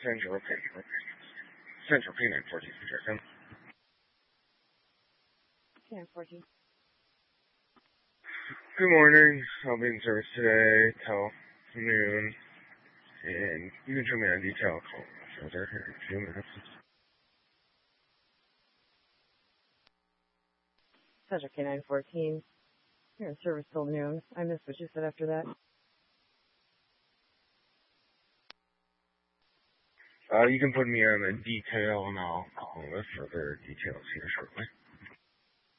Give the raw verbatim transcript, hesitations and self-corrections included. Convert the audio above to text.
Central Canine, Central Canine fourteen, check in. Canine fourteen. Good morning. I'll be in service today till noon, and you can show me on detail call further here in a few minutes. Central Canine fourteen. You're in service till noon. I missed what you said after that. Uh, you can put me on the detail, and I'll call with further details here shortly.